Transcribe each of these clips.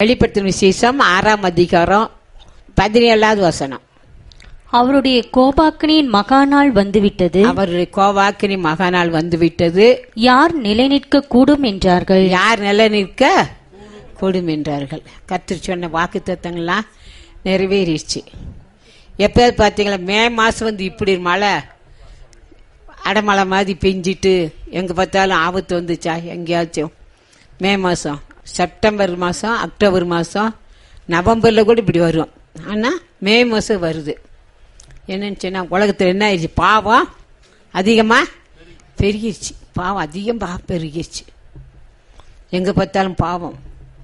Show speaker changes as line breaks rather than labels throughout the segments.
வெளிப்படுத்தின விசேஷம் 6ஆம் அதிகாரம் 17வது வசனம்.
அவருடைய கோபாக்கினியின் மகாநாள் வந்துவிட்டது.
அவருடைய கோபாக்கினி மகாநாள் வந்துவிட்டது.
யார் நிலை நிற்க கூடும் என்றார்கள்.
யார் நிலை நிற்க கூடும் என்றார்கள். கர்த்தர் சொன்ன வாக்குத்தத்தங்கள்லாம் நிறைவேறிடுச்சு. எப்பயாவது பார்த்தீங்களா, மே மாசம் வந்து இப்படி மழை அடமழை மாதிரி பெஞ்சிட்டு எங்க பார்த்தாலும் ஆபத்து வந்துச்சா? எங்கேயாச்சும் மே மாசம், செப்டம்பர் மாசம், அக்டோபர் மாசம், நவம்பர்ல கூட இப்படி வரும். ஆனா மே மாசம் வருது. என்னன்னு சொன்னா, உலகத்துல என்ன ஆயிடுச்சு? பாவம் அதிகமா பெருகிடுச்சு. பாவம் அதிகமா பெருகிடுச்சு. எங்க பார்த்தாலும் பாவம்,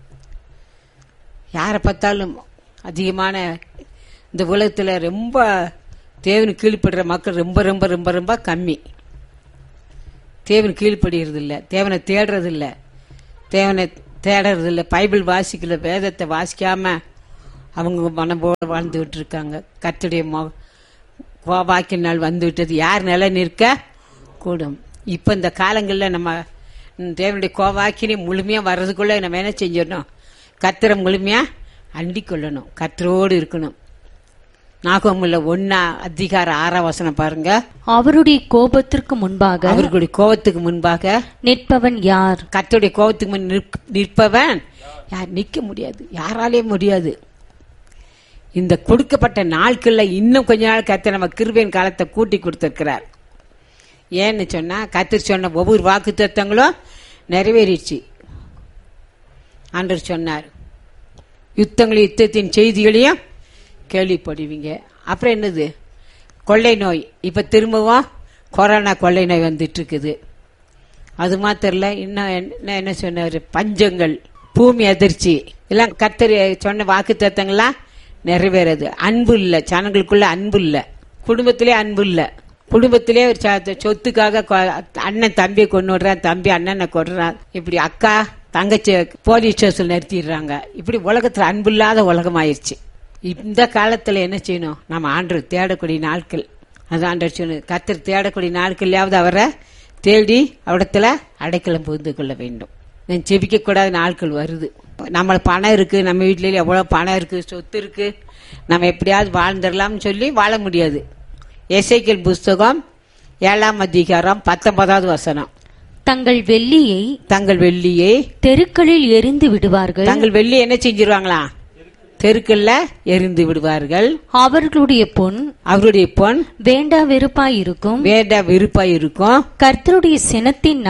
யாரை பார்த்தாலும் அதிகமான இந்த உலகத்துல ரொம்ப தேவனு கீழ்ப்படுற மக்கள் ரொம்ப ரொம்ப ரொம்ப ரொம்ப கம்மி. தேவன் கீழ்ப்படுகிறது இல்லை, தேவனை தேடுறது இல்லை, தேவனை தேடுறது இல்லை, பைபிள் வாசிக்கல, வேதத்தை வாசிக்காம அவங்க மனம் போல வாழ்ந்துகிட்டு இருக்காங்க. கர்த்தருடைய கோபாக்கின் நாள் வந்து விட்டது. யார் நிலை நிற்க கூடும்? இப்ப இந்த காலங்களில் நம்ம தேவனுடைய கோபாக்கினி முழுமையா வர்றதுக்குள்ள நம்ம என்ன செஞ்சிடணும்? கர்த்தரை முழுமையா அண்டிக் கொள்ளணும், கர்த்தரோடு இருக்கணும். நாகமுல்ல 1:6 வசனம் பாருங்க.
அவருடைய கோபத்திற்கு முன்பாக,
அவர்களுடைய கோபத்துக்கு முன்பாக
நிற்பவன் யார்?
கர்த்தருடைய கோபத்துக்கு முன் நிற்பவன் யார்? நிற்க முடியாது, யாராலே முடியாது. இந்த கொடுக்கப்பட்ட நாட்கள்ல இன்னும் கொஞ்ச நாள் கர்த்தர் நம்ம கிருபையின் காலத்தை கூட்டி கொடுத்திருக்கிறார். ஏன்னு சொன்னா, கர்த்தர் சொன்ன ஒவ்வொரு வாக்குத்தத்தங்களும் நிறைவேறிடுச்சு. ஆண்டவர் சொன்னார், யுத்தத்தின் செய்திகளையும் கேள்விப்படுவீங்க. அப்புறம் என்னது? கொள்ளை நோய். இப்ப திரும்பவும் கொரோனா கொள்ளை நோய் வந்துட்டு இருக்குது. அது மாத்திரல, இன்னும் என்ன சொன்னாரு? பஞ்சங்கள், பூமி அதிர்ச்சி, எல்லாம் கர்த்தர் சொன்ன வாக்கு தத்தங்கள்லாம் நிறைவேறது. அன்பு இல்ல, ஜனங்களுக்குள்ள அன்பு இல்ல, குடும்பத்திலே அன்பு இல்ல. குடும்பத்திலே ஒரு சொத்துக்காக அண்ணன் தம்பியை கொண்டு விடுறான், தம்பி அண்ணனை கொடுறான், இப்படி அக்கா தங்கச்சி போலீஸ் ஸ்டேஷன் நிறுத்திடுறாங்க. இப்படி உலகத்துல அன்பு இல்லாத உலகம் ஆயிடுச்சு. இந்த காலத்துல என்ன செய்யணும்? நம்ம ஆண்டவர் தேடக்கூடிய நாட்கள். அது ஆண்டவர் சொன்ன, கர்த்தர் தேடக்கூடிய நாட்கள்லாவது அவரை தேடி அவடத்துல அடைக்கலம் புரிந்து கொள்ள வேண்டும். ஜெபிக்க கூடாத நாட்கள் வருது. நம்ம பணம் இருக்கு, நம்ம வீட்டுல எவ்வளவு பணம் இருக்கு, சொத்து இருக்கு, நம்ம எப்படியாவது வாழ்ந்துடலாம்னு சொல்லி வாழ முடியாது. எசேக்கியேல் புஸ்தகம் 7ஆம் அதிகாரம் 19வது வசனம்.
தங்கள் வெள்ளியை தெருக்களில் எரிந்து விடுவார்கள்.
தங்கள் வெள்ளி என்ன செஞ்சிருவாங்களா? தெருக்கல்ல எரிந்து விடுவார்கள். அவருடைய பொன்
வேண்டா வெறுப்பாய் இருக்கும். கர்த்தருடைய சினத்தின்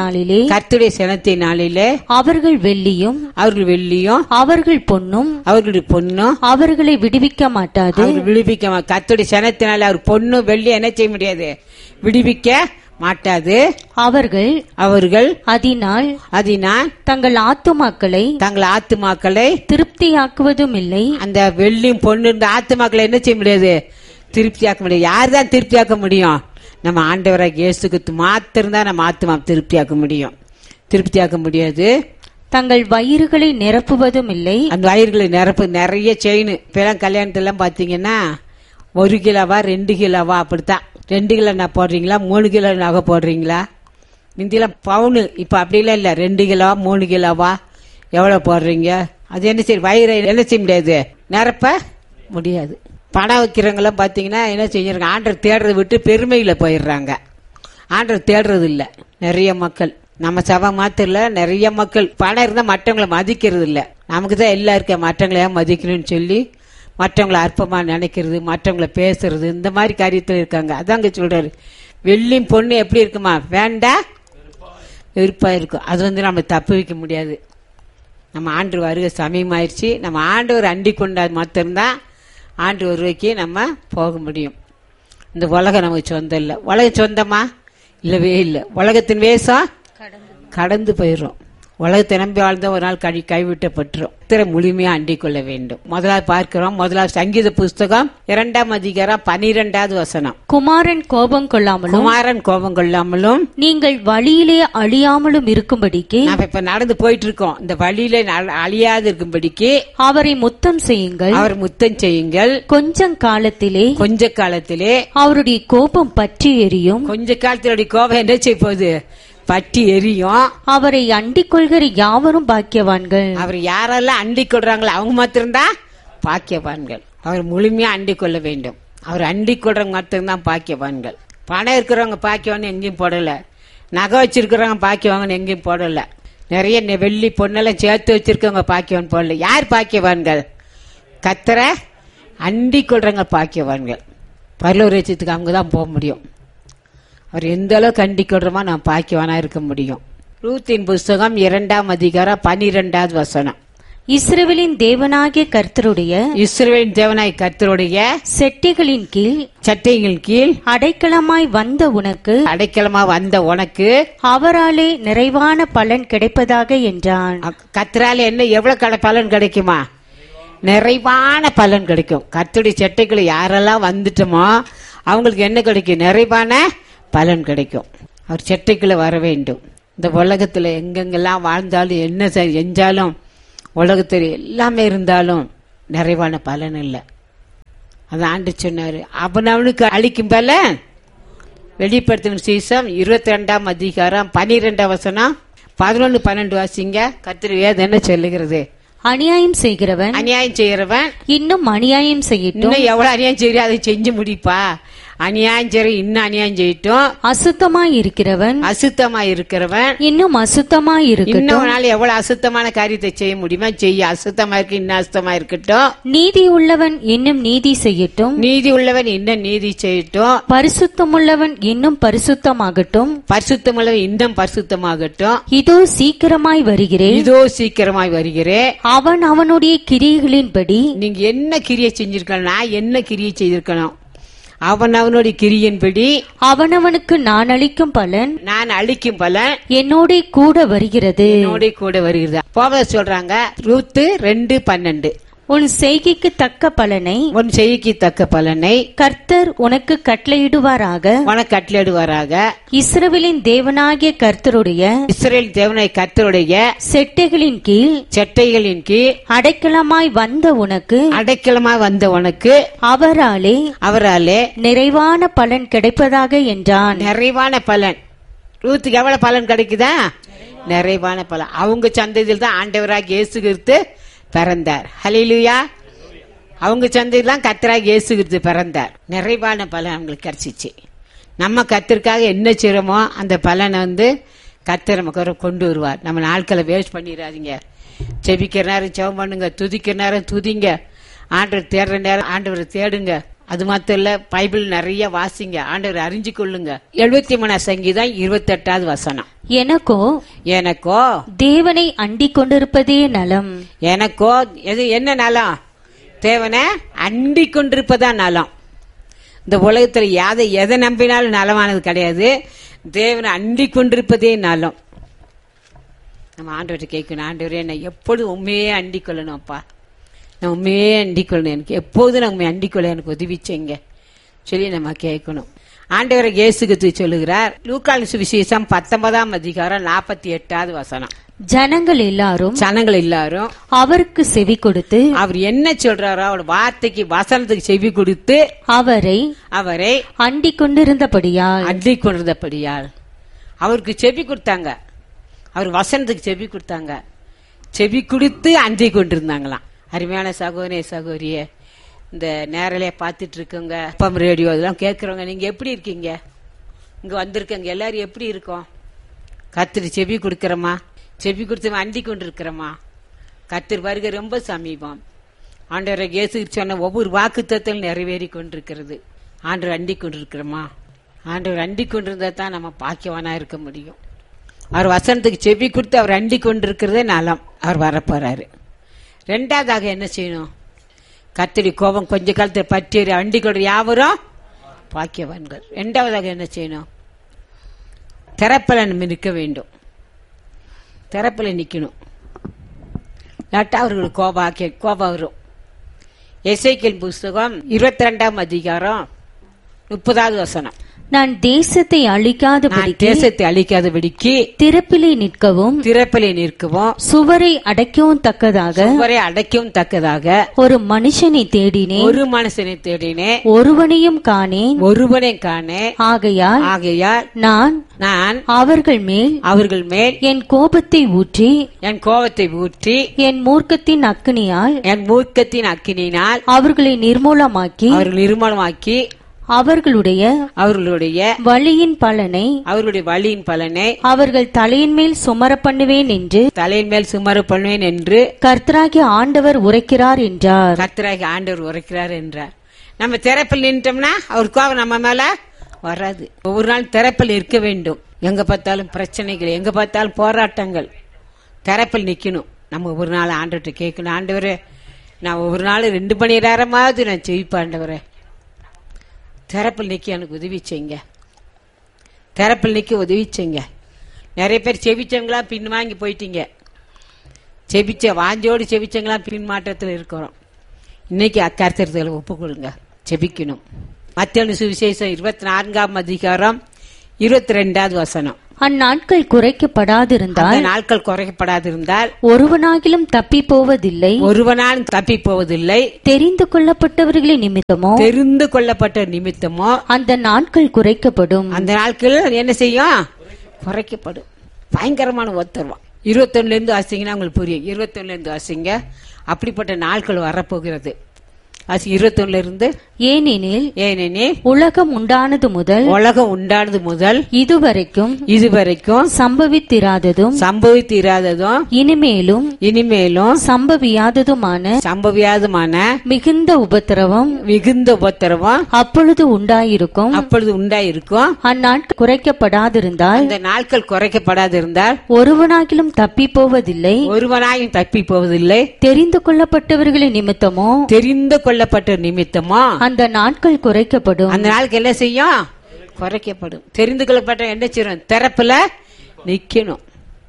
நாளிலே அவர்கள் வெள்ளியும் அவர்கள் பொன்னும் அவர்களை விடுவிக்க மாட்டாது.
கர்த்தருடைய சினத்தினாலே அவர் பொண்ணு வெள்ளி என்ன செய்ய முடியாது? விடுவிக்க மாட்டாது. அவர்கள் அதனால் தங்கள் ஆத்துமாக்களை திருப்தியாக்குவதும் இல்லை. அந்த வெள்ளியும் பொண்ணு இருந்த ஆத்துமாக்களை என்ன செய்ய முடியாது? திருப்தியாக்க முடியாது. யார் தான் திருப்தியாக்க முடியும்? நம்ம ஆண்டவராகிய இயேசு கிறிஸ்து மாத்திரம் தான் நம்ம ஆத்துமா திருப்தியாக்க முடியும். திருப்தியாக்க முடியாது.
தங்கள் வயிறுகளை நிரப்புவதும் இல்லை.
அந்த வயிறுகளை நிறைய செயின். இப்பெல்லாம் கல்யாணத்தெல்லாம் பாத்தீங்கன்னா 1 கிலோவா 2 கிலோவா அப்படித்தான். 2 கிலோ நகை போடுறீங்களா, 3 கிலோ நகை போடுறீங்களா? முந்தியெல்லாம் பவுனு. இப்ப அப்படிலாம் இல்ல, 2 கிலோவா 3 கிலோவா எவ்வளவு போடுறீங்க? அது என்ன செய்ய? வயிறை என்ன செய்ய முடியாது? நிரப்ப முடியாது. பணம் வைக்கிறவங்களாம் பாத்தீங்கன்னா என்ன செய்யறாங்க? ஆண்டவர் தேடுறதை விட்டு பெருமையில போயிடுறாங்க. ஆண்டவர் தேடுறது இல்ல. நிறைய மக்கள், நம்ம சபை மாத்திரம் இல்ல, நிறைய மக்கள் பணம் இருந்தா மற்றவங்களை மதிக்கிறது இல்ல. நமக்கு தான் எல்லாம் இருக்க, மற்றவங்களையா மதிக்கணும்னு சொல்லி மற்றவங்களை அற்பமா நினைக்கிறது, மற்றவங்களை பேசுறது, இந்த மாதிரி காரியத்தில் இருக்காங்க. அதாங்க சொல்றாரு, வெள்ளியும் பொண்ணு எப்படி இருக்குமா? வேண்டா வெறுப்பா இருக்கும். அது வந்து நம்ம தப்பு வைக்க முடியாது. நம்ம ஆண்டு வருகை சமயமாயிருச்சு. நம்ம ஆண்டவர் அண்டி கொண்டாது மாத்திரம்தான் ஆண்டு வருகைக்கு நம்ம போக முடியும். இந்த உலகம் நமக்கு சொந்தம் இல்லை. உலகம் சொந்தமா? இல்லவே இல்லை. உலகத்தின் வேஷம் கடந்து போயிடும். உலகத்தை நம்பி வாழ்ந்த ஒரு நாள் கைவிட்டப்பட்டுரும். முழுமையா அண்டிக் கொள்ள வேண்டும். முதலாவது பார்க்கிறோம். முதலாவது சங்கீத புஸ்தகம் 2ஆம் அதிகாரம் 12வது வசனம்.
குமாரன் கோபம் கொள்ளாமலும் நீங்கள் வழியிலே அழியாமலும் இருக்கும்படிக்கு.
நாம இப்ப நடந்து போயிட்டு இருக்கோம், இந்த வழியிலே அழியாது இருக்கும்படிக்கு அவரை முத்தம் செய்யுங்கள். கொஞ்ச காலத்திலே அவருடைய கோபம் பற்றி எரியும். கொஞ்ச காலத்தினுடைய கோபம் என்ன செய்ய போகுது? பற்றி எரியும்.
அவரை அண்டிக் கொள்கிற யாவரும் பாக்கியவான்கள்.
அவர் யாரெல்லாம் அண்டிக் கொள்றாங்களோ அவங்க மாத்திரம்தான் பாக்கியவான்கள். அவர் முழுமையா அண்டிக் கொள்ள வேண்டும். அவர் அண்டிக் கொள்றவங்க மாத்திரம்தான் பாக்கியவான்கள். பணம் இருக்கிறவங்க பாக்கியவான்னு எங்கேயும் போடல, நகை வச்சிருக்கிறவங்க பாக்கியவாங்கன்னு எங்கேயும் போடல, நிறைய வெள்ளி பொண்ணெல்லாம் சேர்த்து வச்சிருக்கவங்க பாக்கியவான் போடல. யார் பாக்கியவான்கள்? கர்த்தரை அண்டிக் கொள்றவங்க பாக்கியவான்கள். பரலோக ராஜ்யத்துக்கு அவங்க தான் போக முடியும். அவர் எந்த அளவுக்கு அண்டிக் கொள்றோமோ நான் பாக்கியவானா இருக்க முடியும். ரூத்தின் புஸ்தகம் 2ஆம் அதிகாரம் 12வது வசனம்.
இஸ்ரவேலின் தேவனாகிய கர்த்தருடைய செட்டைகளின் கீழ் அடைக்கலமாய் வந்த உனக்கு அவராலே நிறைவான பலன் கிடைப்பதாக என்றான்.
கர்த்தராலே என்ன எவ்வளவு பலன் கிடைக்குமா? நிறைவான பலன் கிடைக்கும். கர்த்தருடைய செட்டைகளை யாரெல்லாம் வந்துட்டோமோ அவங்களுக்கு என்ன கிடைக்கும்? நிறைவான பலன் கிடைக்கும். அவர் செட்டைக்குள்ள வர வேண்டும். இந்த உலகத்துல எங்கெங்கெல்லாம் வாழ்ந்தாலும் என்ன செஞ்சாலும் உலகத்தில் எல்லாமே இருந்தாலும் நிறைவான பலன் இல்லை. அது ஆண்டு சொன்னாரு. அவனுக்கு அளிக்கும் பலன் வெளிப்படுத்தும் சீசம் 22ஆம் அதிகாரம் 12ஆம் வசனம் 11-12 வாசிங்க. கர்த்தர் வேதம் என்ன சொல்லுகிறது?
அநியாயம் செய்கிறவன் இன்னும் அநியாயம் செய்யட்டும்.
இன்னும் எவ்வளவு அநியாயம் செய்ய அதை செஞ்சு முடிப்பா. அநியாயம் செய்ய இன்னும் அநியாயம் செய்யட்டும்.
அசுத்தமாய் இருக்கிறவன் இன்னும் அசுத்தமாய் இருக்கட்டும்.
இன்னொரு எவ்வளவு அசுத்தமான காரியத்தை செய்ய முடியுமா செய்ய. அசுத்தமா இருக்கு இன்னும் அசுத்தமா இருக்கட்டும்.
நீதி உள்ளவன் இன்னும் நீதி செய்யட்டும்.
இன்னும் நீதி செய்யட்டும்.
பரிசுத்தமுள்ளவன் இன்னும் பரிசுத்தமாகட்டும்.
இன்னும் பரிசுத்தமாகட்டும்.
இதோ சீக்கிரமாய் வருகிறேன். அவன் அவனுடைய கிரியைகளின்படி.
நீங்க என்ன கிரியை செஞ்சிருக்கணும்? நான் என்ன கிரியை செய்திருக்கணும்? அவனுடைய கிரியின்படி
அவனவனுக்கு நான் அளிக்கும் பலன் என்னோட கூட வருகிறது.
போக சொல்றாங்க. ரூத்து 2:12.
உன் செய்கைக்கு தக்க பலனை கர்த்தர் உனக்கு கட்டளையிடுவாராக. இஸ்ரவேலின் தேவனாகிய கர்த்தருடைய செட்டைகளின் கீழ் அடைக்கலமாய் வந்த உனக்கு அவராலே நிறைவான பலன் கிடைப்பதாக என்றான்.
நிறைவான பலன். ரூத்துக்கு எவ்வளவு பலன் கிடைக்குதா? நிறைவான பலன். அவங்க சந்ததியில் தான் ஆண்டவராக இயேசு கிறிஸ்து பிறந்தார். ஹல்லேலூயா. அவங்க சந்தையெல்லாம் கர்த்தராகிய இயேசு கிறிஸ்து பிறந்தார். நிறைவான பலன் அவங்களுக்கு கிடைச்சிச்சு. நம்ம கர்த்தருக்காக என்ன செய்யறோமோ அந்த பலனை கர்த்தர் நமக்கு கொண்டு வருவார். நம்ம நாட்களை வேஸ்ட் பண்ணிடாதீங்க. செபிக்கிற நேரம் செபம் பண்ணுங்க, துதிக்கிற நேரம் துதிங்க, ஆண்டவர் தேடுற நேரம் ஆண்டவரை தேடுங்க. அது மாத்திரம் இல்ல, பைபிள் நிறைய வாசிங்க, ஆண்டவர் அறிஞ்சு கொள்ளுங்க. 73ஆம் சங்கீதம் 28வது வசனம்.
எனக்கோ தேவனை அண்டிக் கொண்டிருப்பதே நலம்.
எனக்கோ என்ன நலம்? தேவனை அண்டிக் கொண்டிருப்பதா நலம். இந்த உலகத்துல எதை நம்பினாலும் நலமானது கிடையாது. தேவனை அண்டிக் கொண்டிருப்பதே நலம். நம்ம ஆண்டவர்கிட்ட கேட்கணும், ஆண்டவரே என்னை எப்பொழுதும் உண்மையே அண்டிக் கொள்ளணும் அப்பா, நான் உண்மையே அண்டிக் கொள்ளணும், எனக்கு எப்போதும் நான் உண்மை அண்டிக் கொள்ள எனக்கு உதவிச்சேங்க சொல்லி நம்ம கேட்கணும். ஆண்டவரை இயேசு கிறிஸ்து சொல்லுகிறார். லூக்கால் சுவிசேஷம் 19ஆம் அதிகாரம் 48வது வசனம்.
ஜனங்கள் எல்லாரும் அவருக்கு செவி கொடுத்து,
அவர் என்ன சொல்றாரோ அவர் வார்த்தைக்கு வசனத்துக்கு செவி கொடுத்து அவரை
அண்டிக் கொண்டிருந்தபடியால்
அவருக்கு செவி கொடுத்தாங்க. அவர் வசனத்துக்கு செவி கொடுத்தாங்க. செவி கொடுத்து அண்டிக் கொண்டிருந்தாங்களாம். அருமையான சகோதரே சகோதரியே, இந்த நேரலைய பாத்துட்டு இருக்கவங்க, ரேடியோ இதெல்லாம் கேட்கறவங்க, நீங்க எப்படி இருக்கீங்க? இங்க வந்திருக்கங்க எல்லாரும் எப்படி இருக்கோம்? கர்த்தர் செவி கொடுக்கறமா? செவி கொடுத்து அண்டி கொண்டு இருக்கிறோமா? கர்த்தர் வருகை ரொம்ப சமீபம். ஆண்டவரை இயேசு சொன்ன ஒவ்வொரு வாக்குத்தத்தங்களும் நிறைவேறி கொண்டிருக்கிறது. ஆண்டவர் அண்டி கொண்டிருக்கிறோமா? ஆண்டவர் அண்டி கொண்டிருந்தா தான் நம்ம பாக்கியவானா இருக்க முடியும். அவர் வசனத்துக்கு செவி கொடுத்து அவர் அண்டி கொண்டிருக்கிறதே நலம். அவர் வரப்போறாரு. ரெண்டாவதாக என்ன செய்யணும்? கர்த்தருடைய கோபம் கொஞ்ச காலத்தில் பற்றி அண்டி கொண்டு யாவரும் பாக்கியவான்கள். ரெண்டாவதாக என்ன செய்யணும்? திறப்பில நம்ம நிற்க வேண்டும். திறப்பில நிக்கணும். இல்லாட்டா அவர்களுக்கு கோபம் வரும். எசேக்கியேல் புஸ்தகம் 22ஆம் அதிகாரம் 30வது வசனம்.
நான் தேசத்தை அழிக்காதபடிக்கு திறப்பிலே நிற்கவும் சுவரை அடைக்கவும் தக்கதாக ஒரு மனுஷனை தேடினேன் ஒருவனையும் காணேன் ஆகையால் நான் அவர்கள் மேல் என் கோபத்தை ஊற்றி என் மூர்க்கத்தின் அக்கினியால் அவர்களை நிர்மூலமாக்கி அவர்களுடைய வழியின் பலனை அவர்கள் தலையின் மேல் சுமர பண்ணுவேன் என்று கர்த்தராகிய ஆண்டவர் உரைக்கிறார் என்றார்.
நம்ம திறப்பில் நின்றோம்னா அவர் கோபம் நம்ம மேல வராது. ஒவ்வொரு நாள் திறப்பில் இருக்க வேண்டும். எங்க பார்த்தாலும் பிரச்சனைகள், எங்க பார்த்தாலும் போராட்டங்கள், திறப்பில் நிக்கணும். நம்ம ஒவ்வொரு நாள் ஆண்டவர்கிட்ட கேட்கணும், ஆண்டவரே நான் ஒவ்வொரு நாள் 2 மணி நேரமாவது நான் ஜெயிப்பேன் ஆண்டவரே, திறப்பில் நிக்க எனக்கு உதவி செய்யுங்க, திறப்பில் நிக்க உதவி செய்யுங்க. நிறைய பேர் செபிச்சவங்களா பின் வாங்கி போயிட்டீங்க. வாஞ்சோடு செபிச்சவங்களா பின் மாற்றத்தில் இருக்கிறோம். இன்னைக்கு அக்கர்த்தத்தில் ஒப்பு கொடுங்க, செபிக்கணும். மத்தேயு சுவிசேஷம் 24ஆம் அதிகாரம் 22வது வசனம்.
அந்நாட்கள் குறைக்கப்படாதிருந்தால் ஒருவனாகிலும் தப்பி போவதில்லை. தெரிந்து கொள்ளப்பட்ட நிமித்தமோ அந்த நாட்கள் குறைக்கப்படும்.
அந்த நாட்கள் என்ன செய்யும்? குறைக்கப்படும். பயங்கரமான ஒத்தருவான். 21 இருந்து வாசிங்கன்னா உங்களுக்கு புரியும். 21 இருந்து வாசிங்க. அப்படிப்பட்ட நாட்கள் வரப்போகிறது. 21 இருந்து ஏனெனில் உலகம் உண்டானது முதல் இதுவரைக்கும் சம்பவித்திராததும் இனிமேலும் சம்பவியாததுமான மிகுந்த உபத்திரவம் அப்பொழுது உண்டாயிருக்கும். அந்நாட்கள் குறைக்கப்படாதிருந்தால் அந்த நாட்கள் குறைக்கப்படாதிருந்தால்
ஒருவனாகிலும் தப்பி போவதில்லை. தெரிந்து கொள்ளப்பட்டவர்களின் நிமித்தமோ அந்த நாட்கள் குறைக்கப்படும்.
அந்த நாளுக்கு என்ன செய்யும்? குறைக்கப்படும். தெரிந்து கொள்ளப்பட்ட என்ன செய்யும்? திறப்புல நிக்கணும்.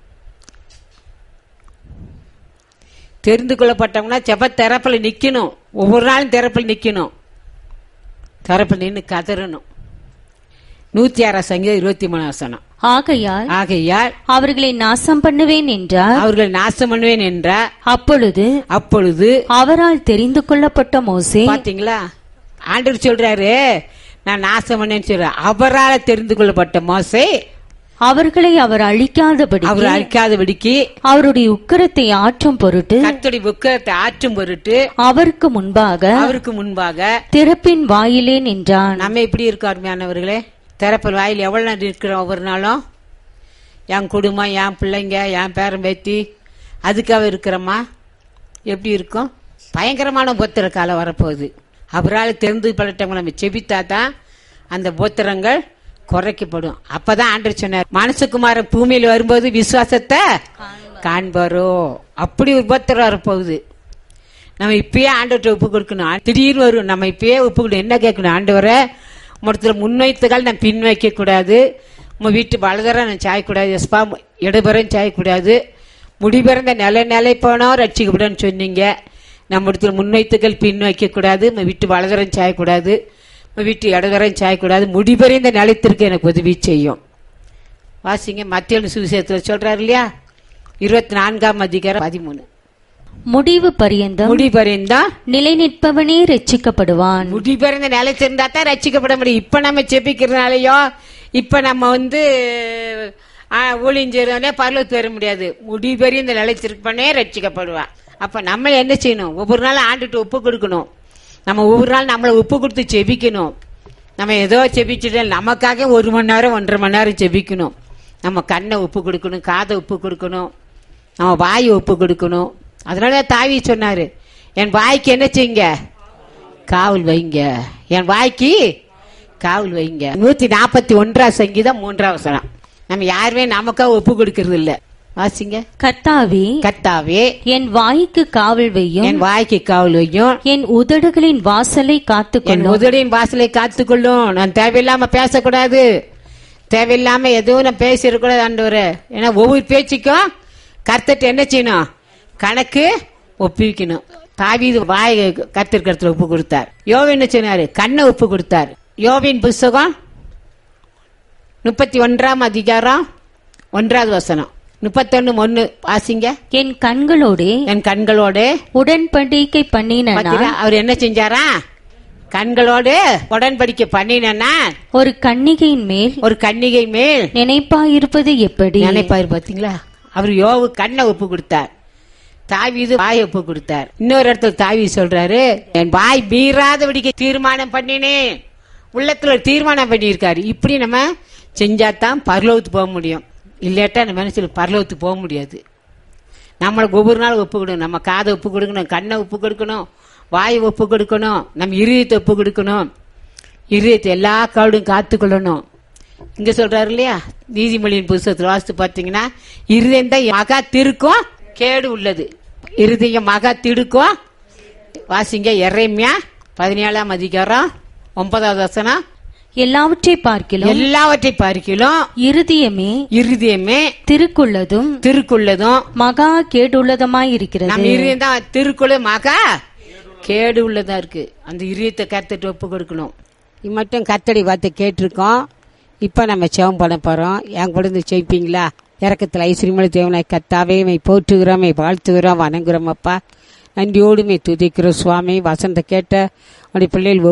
தெரிந்து கொள்ளப்பட்டவங்கன்னா செப திறப்புல நிக்கணும். ஒவ்வொரு நாளும் திறப்புல நிக்கணும். திறப்புல நின்று கதறணும். 106 சங்கீதம் 23 வசனம்.
ஆகையால் அவர்களை நாசம் பண்ணுவேன் என்றார். அப்பொழுது அவரால் தெரிந்து கொள்ளப்பட்ட மோசே.
பாத்தீங்களா, ஆண்டவர் சொல்றாரு நான் நாசம் பண்ணேன்னு சொல்ற. அவரால் தெரிந்து கொள்ளப்பட்ட மோசே
அவர்களை அவர் அழிக்காதபடிக்கு அவருடைய உக்கிரத்தை ஆற்றும் பொருட்டு அவருக்கு முன்பாக திறப்பின் வாயிலே நின்றான்.
நம்ம எப்படி இருக்கோம் அருமையானவர்களே? திறப்பில் வாயில் எவ்வளவு நேரம் இருக்கிறோம்? ஒவ்வொரு நாளும் என் குடும்பம், என் பிள்ளைங்க, என் பேரன் பேத்தி, அதுக்காக இருக்கிறோமா? எப்படி இருக்கும்? பயங்கரமான போத்திர காலம் வரப்போகுது. அவரால் தெரிந்து பழட்டவங்க நம்ம செபித்தாதான் அந்த போத்திரங்கள் குறைக்கப்படும். அப்பதான் ஆண்டவர் சொன்னார், மனுஷகுமாரன் பூமியில் வரும்போது விசுவாசத்தை காண்பாரோ. அப்படி ஒரு போத்திரம் வரப்போகுது. நம்ம இப்பயே ஆண்டவர்கிட்ட ஒப்பு கொடுக்கணும். திடீர்னு வரும். நம்ம இப்பயே ஒப்பு கொடுக்கணும். என்ன கேட்கணும்? ஆண்டவரை மொத்தத்தில் முன்வைத்துகள் நான் பின் வைக்க கூடாது. உங்க வீட்டு வலதுரம் நான் சாயக்கூடாது. எஸ்பா இடபுறம் சாயக்கூடாது. முடிபிறந்த நிலை போனோம் ரட்சிக்கப்படும் சொன்னீங்க. நம்ம இடத்துல முன்வைத்துகள் பின் வைக்க கூடாது. நம்ம வீட்டு வலதுரம் சாயக்கூடாது. நம்ம வீட்டு இடதுரம் சாயக்கூடாது. முடிபறிந்த நிலைத்திற்கு எனக்கு உதவி செய்யும். வாசிங்க, மத்தேயு சுவிசேஷத்துல சொல்றாரு இல்லையா, 24ஆம் அதிகாரம் 13.
முடிவு பரியந்தம் நிலை நிற்பவனே ரட்சிக்கப்படுவான்.
முடிபறிந்த நிலைத்திருந்தா தான் ரட்சிக்கப்பட முடியும். இப்ப நம்ம செபிக்கிறதுனாலயோ இப்ப நம்ம ஊழியஞ்சே பரலோகத்துக்கு வர முடியாது. முடிபறிந்த நிலைத்திருப்பனே ரட்சிக்கப்படுவான். அப்ப நம்ம என்ன செய்யணும்? ஒவ்வொரு நாள் ஆண்டுட்டு ஒப்பு கொடுக்கணும். நம்ம ஒவ்வொரு நாள் நம்மளை ஒப்பு கொடுத்து செபிக்கணும். நம்ம ஏதோ செபிச்சுட்டு நமக்காக 1 மணி நேரம் 1.5 மணி நேரம் செபிக்கணும். நம்ம கண்ணை ஒப்பு கொடுக்கணும், காதை ஒப்பு கொடுக்கணும், நம்ம வாயை ஒப்பு கொடுக்கணும். அதனால தாவி சொன்னாரு, என் வாய்க்கு என்ன செய்யுங்க? காவல் வைங்க. என் வாய்க்கு காவல் வைங்க. 141ஆம் சங்கீதம் 3ஆம் வசனம். நம்ம யாருமே நமக்காக ஒப்பு கொடுக்கறது இல்ல. வாசிங்க.
கர்த்தாவே என் வாய்க்கு காவல் வையும். என் உதடுகளின் வாசலை
காத்துக்கொள்ளும். நான் தேவையில்லாம பேசக்கூடாது. தேவையில்லாம எதுவும் நான் பேசிடக்கூடாது ஆண்டவரே. ஏன்னா ஒவ்வொரு பேச்சுக்கும் கர்த்தர்ட்ட என்ன செய்யணும்? கணக்கு ஒப்புவிக்கணும். தாவீது வாய் கர்த்தர் ஒப்பு கொடுத்தார். யோபு என்ன சொன்னாரு? கண்ணை ஒப்பு கொடுத்தார். யோபின் புஸ்தகம் 31 அதிகாரம் 1வது வசனம். 31:1 வாசிங்க.
என் கண்களோடு உடன்படிக்கை பண்ணின
அவர் என்ன செஞ்சாரா? கண்களோடு உடன்படிக்கை பண்ணினா ஒரு கன்னிகை மேல்
நினைப்பாயிருப்பது எப்படி?
பாத்தீங்களா? அவர் யோவு கண்ணை ஒப்பு கொடுத்தார், தாவீது வாய் ஒப்பு கொடுத்தார். இன்னொரு இடத்துல தாவீது சொல்றாரு, என் வாய் மீறாதபடிக்கு தீர்மானம் பண்ணினேன். உள்ளத்துல தீர்மானம் பண்ணியிருக்காரு. இப்படி நம்ம செஞ்சாதான் பரலோகத்துக்கு போக முடியும். இல்லாட்டா நம்ம மனசுல பரலோகத்துக்கு போக முடியாது. நம்மளுக்கு ஒவ்வொரு நாள் ஒப்பு கொடுக்கணும். நம்ம காதை ஒப்பு கொடுக்கணும், கண்ணை ஒப்பு கொடுக்கணும், வாயை ஒப்பு கொடுக்கணும், நம்ம இருதயத்தை ஒப்பு கொடுக்கணும். இருதயத்தை எல்லா காவலும் காத்துக்கொள்ளணும். இங்க சொல்றாரு இல்லையா, நீதிமொழியின் புத்தகத்தில் வாசித்து பார்த்தீங்கன்னா, இருதயம் தான் மகா திருக்கும் கேடு உள்ளது. இருதயம் மகா திடுக்கும். வாசிங்க எரேமியா 17 அதிகாரம் 9வது வசனம்.
எல்லாவற்றை பார்க்கிலும்
இருதயமே
திருக்குள்ளதும் மகா கேடுள்ளதுமாய் இருக்கிறது.
நம்ம இருதயம் தான் திருக்குள்ள மகா கேடு உள்ளதா இருக்கு. அந்த இருதயத்தை கர்த்தர்ட்ட ஒப்பு கொடுக்கணும். இது மட்டும் கர்த்தரை வார்த்தை கேட்டிருக்கோம். இப்ப நம்ம செவம் பண்ண போறோம். என் கூட செய்ப்பீங்களா? இறக்கத்தில் ஐஸ்வரியமுள்ள தேவனாய் கர்த்தாவே, போற்றுகிறோம், வாழ்த்துகிறோம், வணங்குறோம். அப்பா நன்றியோடுமே துதிக்கிறோம் சுவாமி. வசனத்தை கேட்ட உடைய பிள்ளைகள்